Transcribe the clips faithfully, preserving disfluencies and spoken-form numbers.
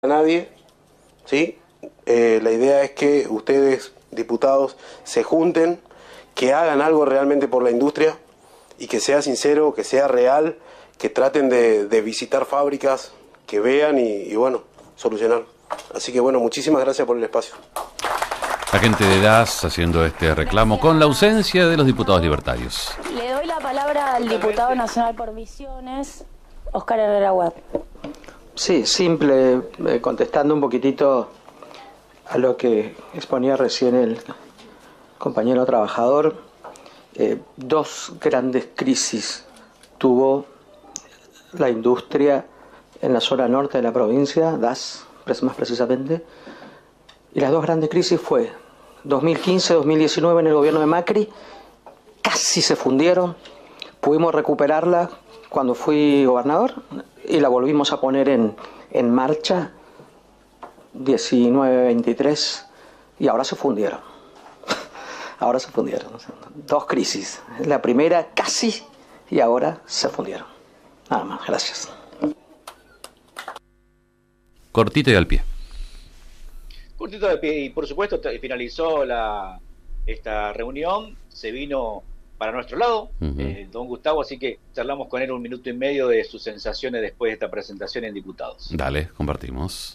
a nadie, ¿sí? Eh, la idea es que ustedes, diputados, se junten, que hagan algo realmente por la industria y que sea sincero, que sea real, que traten de, de visitar fábricas, que vean y, y bueno, solucionar. Así que bueno, muchísimas gracias por el espacio. La gente de D A S haciendo este reclamo con la ausencia de los diputados libertarios. Le doy la palabra al diputado nacional por Misiones, Oscar Herrera Webb. Sí, simple, eh, contestando un poquitito a lo que exponía recién el compañero trabajador. Eh, dos grandes crisis tuvo la industria en la zona norte de la provincia, D A S más precisamente, y las dos grandes crisis fue dos mil quince dos mil diecinueve en el gobierno de Macri, casi se fundieron, pudimos recuperarla cuando fui gobernador y la volvimos a poner en, en marcha diecinueve veintitrés y ahora se fundieron. Ahora se fundieron. Dos crisis. La primera casi y ahora se fundieron. Nada más, gracias. Cortito y al pie. Cortito de pie, y por supuesto finalizó la esta reunión, se vino para nuestro lado, uh-huh. eh, don Gustavo, así que charlamos con él un minuto y medio de sus sensaciones después de esta presentación en diputados. Dale, compartimos.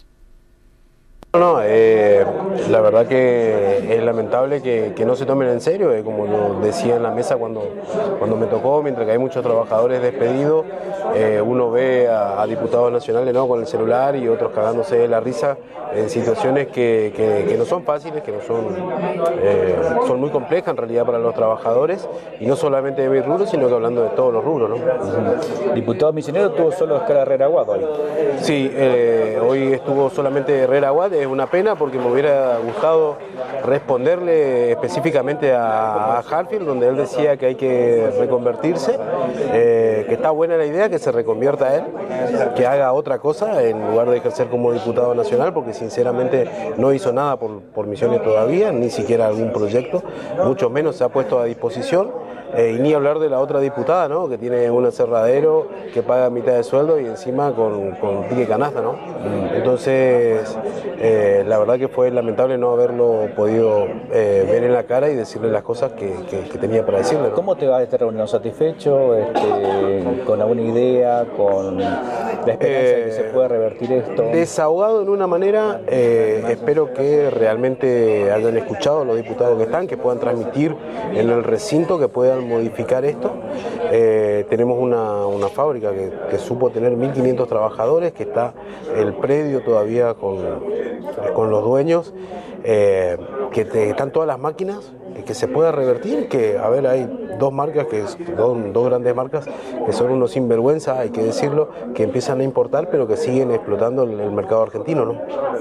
No, eh, la verdad que es lamentable que, que no se tomen en serio, eh, como lo decía en la mesa cuando, cuando me tocó, mientras que hay muchos trabajadores despedidos, eh, uno ve a, a diputados nacionales, ¿no?, con el celular y otros cagándose de la risa en situaciones que, que, que no son fáciles, que no son, eh, son muy complejas en realidad para los trabajadores, y no solamente de mi rubro, sino que hablando de todos los rubros, ¿no? Uh-huh. Diputado misionero tuvo solo Oscar Herrera Aguad hoy. Sí, eh, hoy estuvo solamente Herrera Aguad. Es una pena porque me hubiera gustado responderle específicamente a, a Harfield, donde él decía que hay que reconvertirse, eh, que está buena la idea, que se reconvierta él, que haga otra cosa en lugar de ejercer como diputado nacional, porque sinceramente no hizo nada por, por Misiones todavía, ni siquiera algún proyecto, mucho menos se ha puesto a disposición. Eh, y ni hablar de la otra diputada, ¿no?, que tiene un aserradero, que paga mitad de sueldo y encima con, con pique canasta, ¿no? Entonces, eh, la verdad que fue lamentable no haberlo podido eh, ver en la cara y decirle las cosas que, que, que tenía para decirle, ¿no? ¿Cómo te va esta reunión? ¿Satisfecho? Este, ¿Con alguna idea? ¿Con la esperanza eh, de que se pueda revertir esto? Desahogado en una manera, eh, espero que realmente hayan escuchado a los diputados que están, que puedan transmitir en el recinto, que puedan modificar esto. Eh, tenemos una, una fábrica que, que supo tener mil quinientos trabajadores, que está el predio todavía con, con los dueños, eh, que te, están todas las máquinas, que se pueda revertir, que a ver, hay dos marcas, que es, dos, dos grandes marcas, que son unos sinvergüenza, hay que decirlo, que empiezan a importar, pero que siguen explotando el, el mercado argentino, ¿no?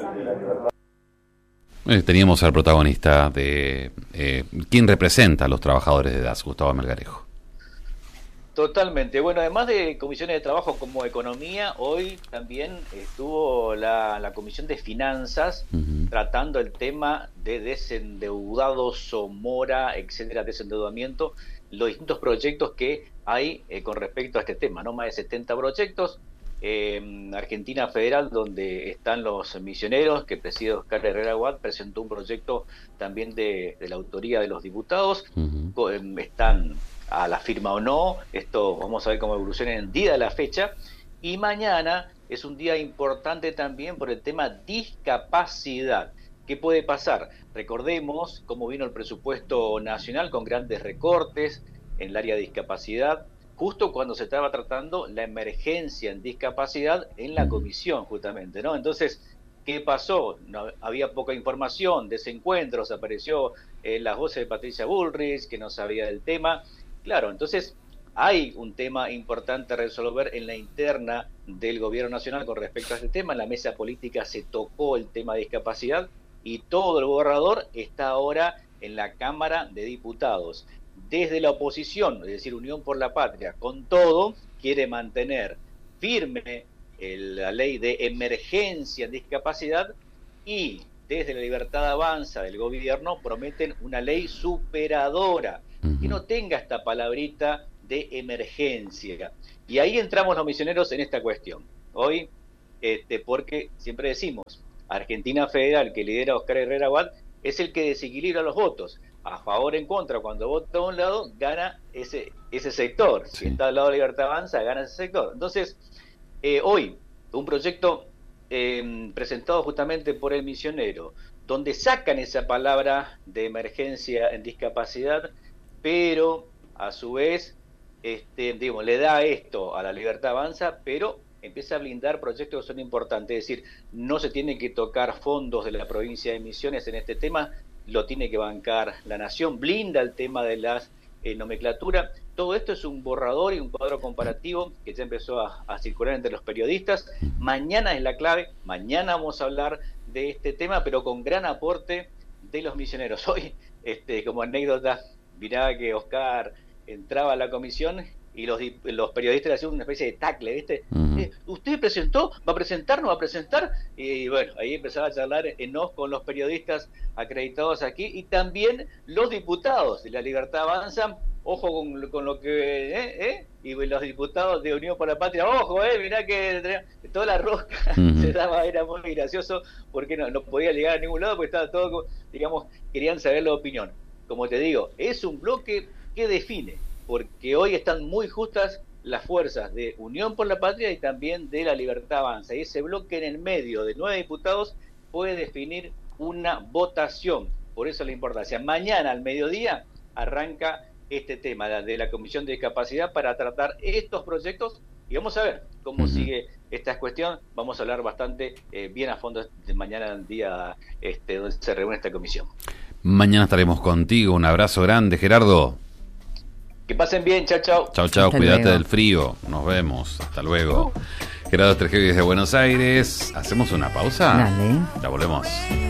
Eh, teníamos al protagonista de eh, quién representa a los trabajadores de D A S, Gustavo Melgarejo. Totalmente. Bueno, además de comisiones de trabajo como economía, hoy también estuvo la, la comisión de finanzas uh-huh. tratando el tema de desendeudados o mora, etcétera, desendeudamiento, los distintos proyectos que hay eh, con respecto a este tema, ¿no? Más de setenta proyectos. Eh, Argentina Federal, donde están los misioneros, que preside Oscar Herrera Aguad, presentó un proyecto también de, de la autoría de los diputados. Uh-huh. Eh, están a la firma o no, esto vamos a ver cómo evoluciona en el día de la fecha, y mañana es un día importante también por el tema discapacidad. ¿Qué puede pasar? Recordemos cómo vino el presupuesto nacional con grandes recortes en el área de discapacidad, justo cuando se estaba tratando la emergencia en discapacidad en la comisión, justamente, ¿no? Entonces, ¿qué pasó? No, había poca información, desencuentros, apareció eh, las voces de Patricia Bullrich, que no sabía del tema. Claro, entonces hay un tema importante a resolver en la interna del gobierno nacional con respecto a este tema. En la mesa política se tocó el tema de discapacidad y todo el borrador está ahora en la Cámara de Diputados. Desde la oposición, es decir, Unión por la Patria, con todo, quiere mantener firme el, la ley de emergencia en discapacidad, y desde la Libertad Avanza del gobierno prometen una ley superadora, uh-huh. que no tenga esta palabrita de emergencia. Y ahí entramos los misioneros en esta cuestión. Hoy este, porque siempre decimos, Argentina Federal, que lidera Oscar Herrera Watt, es el que desequilibra los votos. A favor, en contra, cuando vota a un lado, gana ese, ese sector. Si Sí. está al lado de Libertad Avanza, gana ese sector. Entonces, eh, hoy, un proyecto eh, presentado justamente por el misionero, donde sacan esa palabra de emergencia en discapacidad, pero a su vez, este, digamos, le da esto a la Libertad Avanza, pero empieza a blindar proyectos que son importantes. Es decir, no se tiene que tocar fondos de la provincia de Misiones en este tema, lo tiene que bancar la nación, blinda el tema de las eh, nomenclatura. Todo esto es un borrador y un cuadro comparativo que ya empezó a, a circular entre los periodistas. Mañana es la clave, mañana vamos a hablar de este tema, pero con gran aporte de los misioneros. Hoy, este, como anécdota, mirá que Oscar entraba a la comisión y los, los periodistas le hacían una especie de tacle, ¿viste? Uh-huh. Eh, ¿Usted presentó? ¿Va a presentar? ¿No va a presentar? Y bueno, ahí empezaba a charlar en off con los periodistas acreditados aquí y también los diputados de la Libertad Avanza. Ojo con, con lo que... ¿eh? ¿eh? Y los diputados de Unión por la Patria, ojo, eh, mirá que toda la rosca uh-huh. se daba, era muy gracioso porque no, no podía llegar a ningún lado porque estaba todo, digamos, querían saber la opinión. Como te digo, es un bloque que define, porque hoy están muy justas las fuerzas de Unión por la Patria y también de la Libertad Avanza. Y ese bloque en el medio de nueve diputados puede definir una votación. Por eso la importancia. Mañana al mediodía arranca este tema de la Comisión de Discapacidad para tratar estos proyectos y vamos a ver cómo uh-huh. sigue esta cuestión. Vamos a hablar bastante eh, bien a fondo de mañana el día este, donde se reúne esta comisión. Mañana estaremos contigo. Un abrazo grande, Gerardo. Que pasen bien, chao, chao. Chao, chao, Hasta cuídate luego. del frío. Nos vemos. Hasta luego. Uh. Gerardo Tergevi desde Buenos Aires. ¿Hacemos una pausa? Dale. Ya volvemos.